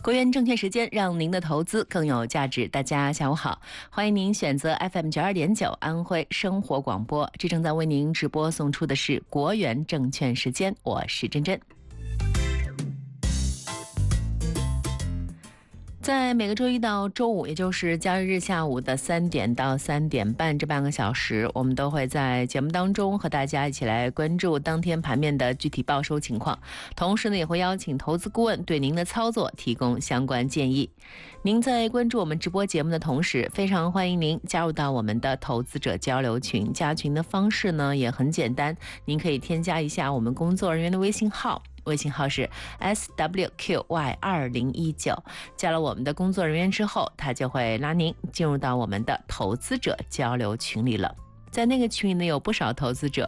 国元证券时间，让您的投资更有价值。大家下午好，欢迎您选择 FM92.9安徽生活广播，这正在为您直播送出的是国元证券时间，我是珍珍。在每个周一到周五，也就是交易日下午的3点到3点半这半个小时，我们都会在节目当中和大家一起来关注当天盘面的具体报收情况，同时呢，也会邀请投资顾问对您的操作提供相关建议。您在关注我们直播节目的同时，非常欢迎您加入到我们的投资者交流群。加群的方式呢也很简单，您可以添加一下我们工作人员的微信号。微信号是 SWQY2019， 加了我们的工作人员之后，他就会拉您进入到我们的投资者交流群里了。在那个群里呢，有不少投资者